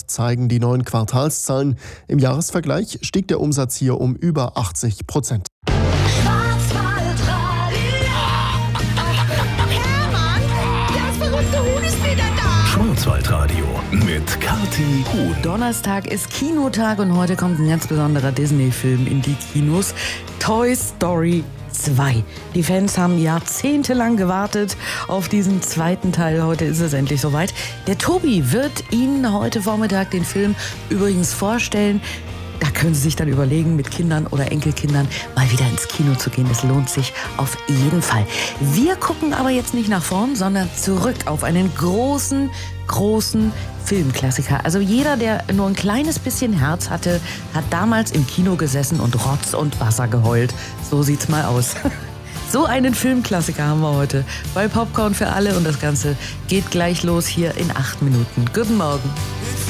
zeigen die neuen Quartalszahlen. Im Jahresvergleich stieg der Umsatz hier um über 80%. Schwarzwaldradio mit Kathi Huhn. Donnerstag ist Kinotag und heute kommt ein ganz besonderer Disney-Film in die Kinos. Toy Story 2. Die Fans haben jahrzehntelang gewartet auf diesen zweiten Teil. Heute ist es endlich soweit. Der Tobi wird Ihnen heute Vormittag den Film übrigens vorstellen. Da können Sie sich dann überlegen, mit Kindern oder Enkelkindern mal wieder ins Kino zu gehen. Das lohnt sich auf jeden Fall. Wir gucken aber jetzt nicht nach vorn, sondern zurück auf einen großen Filmklassiker. Also jeder, der nur ein kleines bisschen Herz hatte, hat damals im Kino gesessen und Rotz und Wasser geheult. So sieht's mal aus. So einen Filmklassiker haben wir heute bei Popcorn für alle und das Ganze geht gleich los hier in 8 Minuten. Guten Morgen.